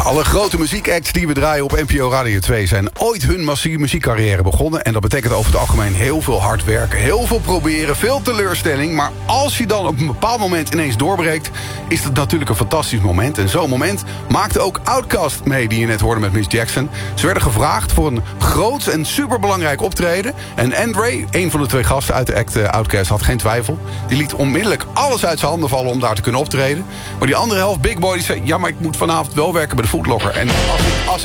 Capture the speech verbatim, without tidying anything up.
Alle grote muziekacts die we draaien op N P O Radio twee... zijn ooit hun massieve muziekcarrière begonnen. En dat betekent over het algemeen heel veel hard werken. Heel veel proberen, veel teleurstelling. Maar als je dan op een bepaald moment ineens doorbreekt... is dat natuurlijk een fantastisch moment. En zo'n moment maakte ook Outkast mee, die je net hoorde met Miss Jackson. Ze werden gevraagd voor een groot en superbelangrijk optreden. En Andre, een van de twee gasten uit de act uh, Outkast, had geen twijfel. Die liet onmiddellijk alles uit zijn handen vallen om daar te kunnen optreden. Maar die andere helft, Big Boy, die zei... ja, maar ik moet vanavond wel werken bij de Foot Locker. En als ik, als